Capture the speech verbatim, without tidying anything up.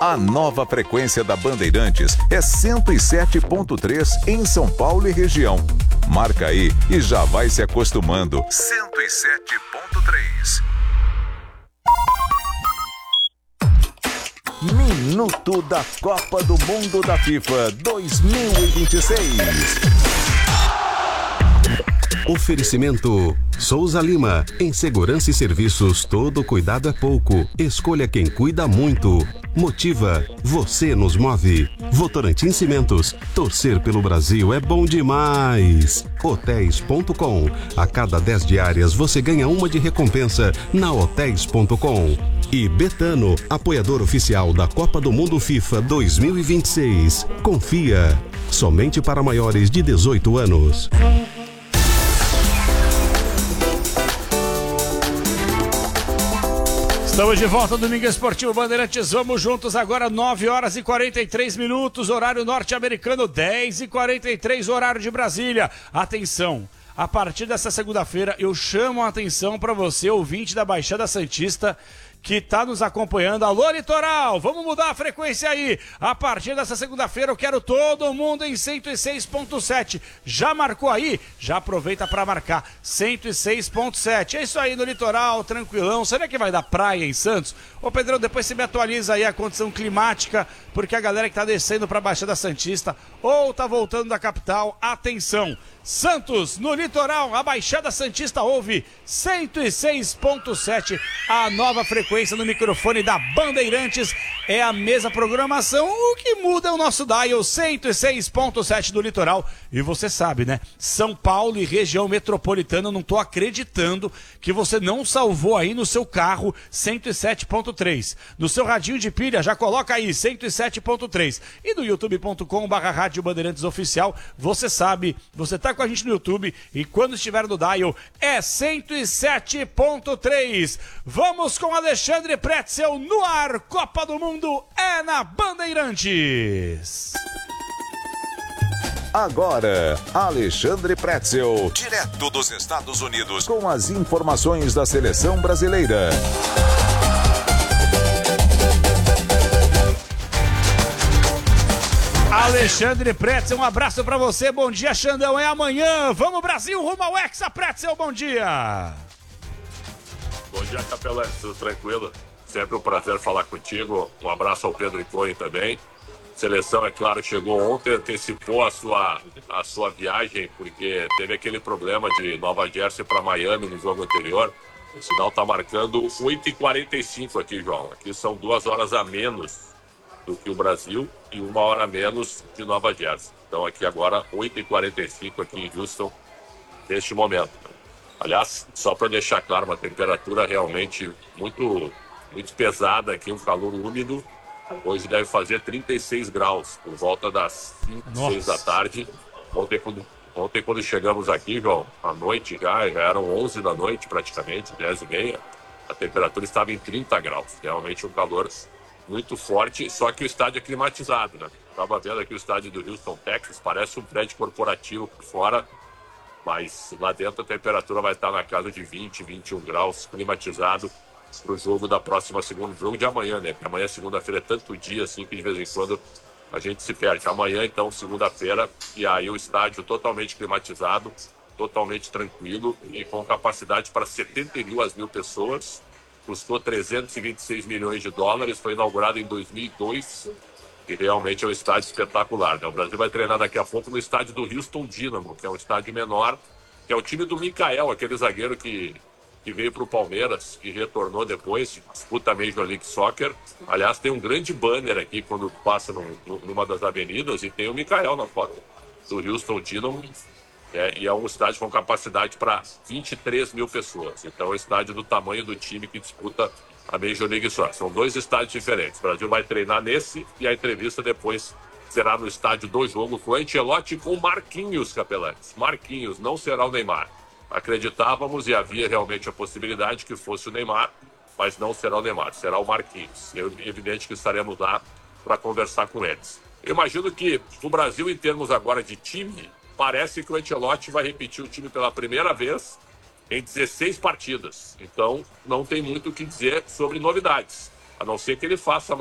A nova frequência da Bandeirantes é cento e sete ponto três em São Paulo e região. Marca aí e já vai se acostumando. cento e sete ponto três. Minuto da Copa do Mundo da FIFA dois mil e vinte e seis. Oferecimento Souza Lima. Em segurança e serviços, todo cuidado é pouco. Escolha quem cuida muito. Motiva. Você nos move. Votorantim Cimentos. Torcer pelo Brasil é bom demais. Hotéis ponto com. A cada dez diárias você ganha uma de recompensa na hotéis ponto com. E Betano, apoiador oficial da Copa do Mundo FIFA dois mil e vinte e seis. Confia. Somente para maiores de dezoito anos. Estamos de volta, Domingo Esportivo Bandeirantes. Vamos juntos agora, nove horas e quarenta e três minutos, horário norte-americano, dez e quarenta e três, horário de Brasília. Atenção, a partir dessa segunda-feira eu chamo a atenção para você, ouvinte da Baixada Santista, que está nos acompanhando. Alô, Litoral, vamos mudar a frequência aí. A partir dessa segunda-feira eu quero todo mundo em cento e seis ponto sete. Já marcou aí? Já aproveita para marcar. cento e seis ponto sete. É isso aí no Litoral, tranquilão. Será que vai dar praia em Santos? Ô, Pedrão, depois você me atualiza aí a condição climática, porque a galera que tá descendo para a Baixada Santista ou tá voltando da capital, atenção. Santos, no Litoral, a Baixada Santista ouve cento e seis ponto sete, a nova frequência no microfone da Bandeirantes, é a mesma programação, o que muda é o nosso dial, cento e seis ponto sete do Litoral, e você sabe, né, São Paulo e região metropolitana, eu não tô acreditando que você não salvou aí no seu carro cento e sete ponto três, no seu radinho de pilha, já coloca aí cento e sete ponto três, e no youtube ponto com barra rádio Bandeirantes Oficial, você sabe, você tá com a gente no YouTube e quando estiver no dial é cento e sete ponto três. Vamos com Alexandre Pretzel no ar. Copa do Mundo é na Bandeirantes. Agora, Alexandre Pretzel, direto dos Estados Unidos, com as informações da seleção brasileira. Alexandre Pretzel, um abraço pra você, bom dia, Xandão, é amanhã, vamos Brasil, rumo ao Hexa, Pretzel, bom dia. Bom dia, Capelão, tudo tranquilo? Sempre um prazer falar contigo, um abraço ao Pedro Icone também. Seleção, é claro, chegou ontem, antecipou a sua, a sua viagem, porque teve aquele problema de Nova Jersey para Miami no jogo anterior. O sinal tá marcando oito e quarenta e cinco aqui, João, aqui são duas horas a menos do que o Brasil e uma hora menos de Nova Jersey. Então aqui agora oito e quarenta e cinco aqui em Houston neste momento. Aliás, só para deixar claro, uma temperatura realmente muito, muito pesada aqui, um calor úmido. Hoje deve fazer trinta e seis graus por volta das cinco, seis da tarde. Ontem quando, ontem quando chegamos aqui, João, à noite já, já eram onze da noite praticamente, dez e meia. A temperatura estava em trinta graus. Realmente um calor muito forte, só que o estádio é climatizado, né? Estava vendo aqui o estádio do Houston, Texas, parece um prédio corporativo por fora, mas lá dentro a temperatura vai estar na casa de vinte, vinte e um graus, climatizado para o jogo da próxima segunda, jogo de amanhã, né? Porque amanhã, segunda-feira, é tanto dia assim que de vez em quando a gente se perde. Amanhã, então, segunda-feira, e aí o estádio totalmente climatizado, totalmente tranquilo e com capacidade para setenta e duas mil pessoas. Custou trezentos e vinte e seis milhões de dólares, foi inaugurado em dois mil e dois e realmente é um estádio espetacular, né? O Brasil vai treinar daqui a pouco no estádio do Houston Dynamo, que é um estádio menor, que é o time do Mikael, aquele zagueiro que, que veio para o Palmeiras e retornou depois, disputa a Major League Soccer. Aliás, tem um grande banner aqui quando passa no, no, numa das avenidas e tem o Mikael na foto do Houston Dynamo. É, e é um estádio com capacidade para vinte e três mil pessoas. Então é um estádio do tamanho do time que disputa a Major League Soccer. São dois estádios diferentes. O Brasil vai treinar nesse e a entrevista depois será no estádio do jogo com o Ancelotti e com Marquinhos, Capelanes. Marquinhos, não será o Neymar. Acreditávamos e havia realmente a possibilidade que fosse o Neymar, mas não será o Neymar, será o Marquinhos. É evidente que estaremos lá para conversar com eles. Eu imagino que o Brasil, em termos agora de time, parece que o Ancelotti vai repetir o time pela primeira vez em dezesseis partidas. Então, não tem muito o que dizer sobre novidades, a não ser que ele faça